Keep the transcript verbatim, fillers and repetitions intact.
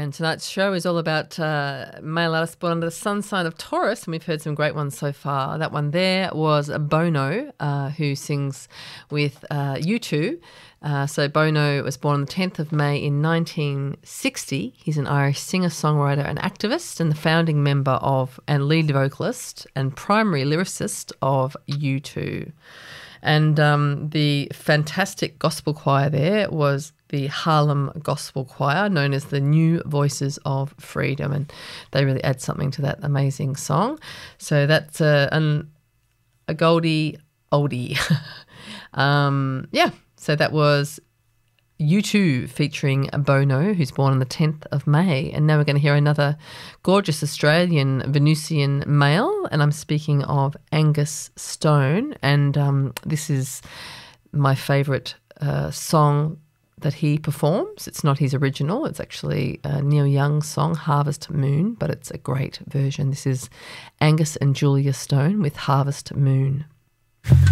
And tonight's show is all about uh, male artists born under the sun sign of Taurus, and we've heard some great ones so far. That one there was Bono, uh, who sings with uh, U two. Uh, so Bono was born on the tenth of May in nineteen sixty. He's an Irish singer-songwriter and activist, and the founding member of and lead vocalist and primary lyricist of U two. And um, the fantastic gospel choir there was the Harlem Gospel Choir, known as the New Voices of Freedom, and they really add something to that amazing song. So that's a, an, a Goldie oldie. um, yeah, so that was U two featuring Bono, who's born on the tenth of May. And now we're going to hear another gorgeous Australian Venusian male, and I'm speaking of Angus Stone. And um, this is my favourite uh, song that he performs. It's not his original. It's actually a Neil Young song, Harvest Moon, but it's a great version. This is Angus and Julia Stone with Harvest Moon.